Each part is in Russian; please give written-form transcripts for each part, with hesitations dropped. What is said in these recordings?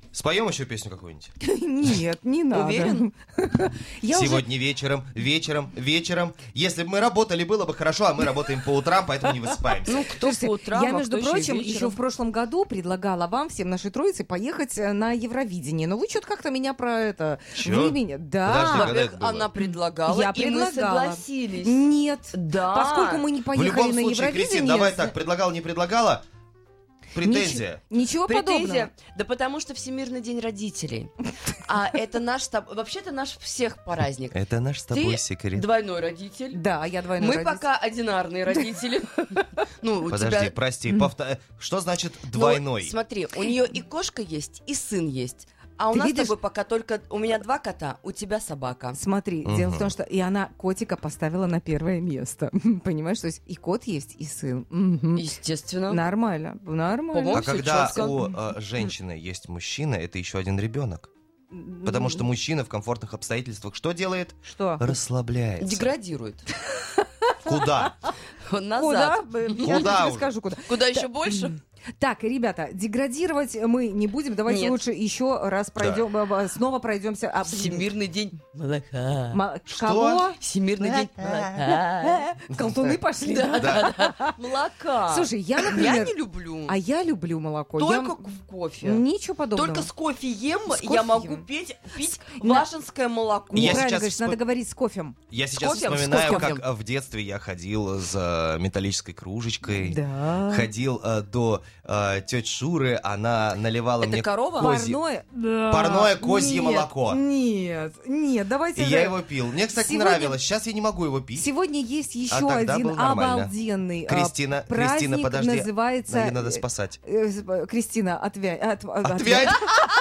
Споем еще песню какую-нибудь? Нет, не надо. Уверен? Сегодня вечером. Если бы мы работали, было бы хорошо, а мы работаем по утрам, поэтому не высыпаемся. Ну, кто по утрам, я, а между кто прочим, еще вечером. в прошлом году предлагала вам, всем нашей троице, поехать на Евровидение. Но вы что-то как-то меня про это... Чё? Вы меня... Подожди, Да. когда Во-первых, это было? она предлагала, Я и мы предлагала. согласились. Нет. Да. Поскольку мы не В поехали любом на случае, Евровидение... Кристин, давай так, предлагала, не предлагала? Претензия. Ничего подобного. Претензия? Да потому что Всемирный день родителей. А это наш... Вообще-то наш всех праздник. Это наш с тобой секрет. Двойной родитель. Да, я двойной Мы родитель. пока одинарные родители. Ну, у Подожди, тебя... прости, что значит Ну, двойной? смотри, у нее и кошка есть, и сын есть. А у Ты нас видишь? с тобой пока только... У меня 2 кота, у тебя собака. Смотри, дело в том, что и она котика поставила на первое место. Понимаешь, то есть и кот есть, и сын. Мгм. Естественно. Нормально, нормально. По-моему, А всё когда чётко. у женщины есть мужчина, это еще один ребенок. Потому что мужчина в комфортных обстоятельствах что делает? Что? Расслабляется. Деградирует. Куда? Назад. Куда? Я Куда тебе уже? скажу, куда. Куда еще больше? Так, ребята, деградировать мы не будем. Давайте Нет. лучше еще раз пройдем, снова пройдемся. Всемирный день молока. Кого? Всемирный день молока. Колтуны пошли. Молока. Слушай, я, Я например... не люблю. А я люблю молоко. Только Я- в кофе. Ничего подобного. Только с кофе ем, С я кофе могу ем. пить На- вашинское молоко. Я Неправильно сейчас говоришь, надо говорить с кофем. Я сейчас кофем? вспоминаю, С кофем. как в детстве я ходил за металлической кружечкой. Да. Ходил до тети Шуры, она наливала Это мне корова? Парное? Да. Парное козье Нет, молоко. Нет, давайте... И я его пил. Мне, кстати, Сегодня- нравилось. Сейчас я не могу его пить. Сегодня есть еще тогда один было нормально. обалденный Кристина, праздник, подожди. называется... Ее надо спасать. Кристина, отвянь. Отвянь!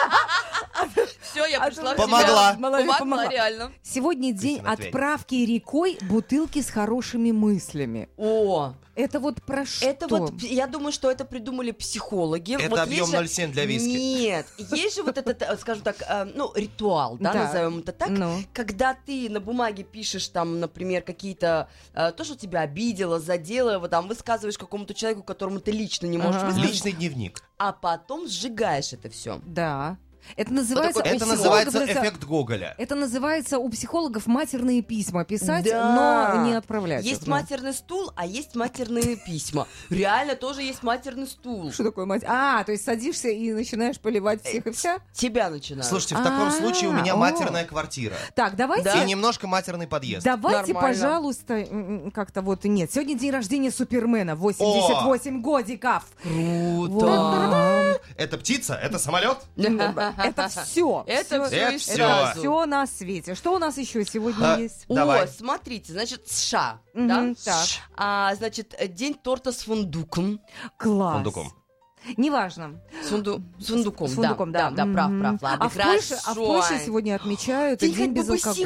Все, я пришла в Помогла. себя. Помогла, реально. Сегодня день Кристина, отвянь. отправки рекой бутылки с хорошими мыслями. О, Это вот про что? это вот, я думаю, что это придумали психологи. Это Вот объем есть же- 0,7 для виски. Нет, есть же вот этот, скажем так, ну, ритуал, да, Да. назовем это так, Ну. когда ты на бумаге пишешь там, например, какие-то, то, что тебя обидело, задело, вот там высказываешь какому-то человеку, которому ты лично не можешь Ага. высказать, Личный дневник. а потом сжигаешь это все. Да. Это называется... такое- у Это психологов называется эффект Гоголя. Это называется у психологов матерные письма писать, Да. но не отправлять. Есть их, ну. матерный стул, а есть матерные письма. Реально тоже есть матерный стул. Что такое мать? А, то есть садишься и начинаешь поливать всех и вся? Тебя начинают. Слушайте, в таком случае у меня о. матерная квартира. Так, давайте... Да. И немножко матерный подъезд. Давайте, Нормально. пожалуйста, как-то вот нет. Сегодня день рождения Супермена, 88 годиков. Круто. Это птица? Это самолет? Это все. Это все Это и всё. сразу. Все на свете. Что у нас еще сегодня А, есть? Давай. О, смотрите, значит, США, Мгм, да? так. Значит, день торта с фундуком. Класс. Фундуком. Неважно. С фундуком, С фундуком, да. прав, Мгм. ладно, А в Польше хорошо. сегодня отмечают День день хоть бы без алкоголя.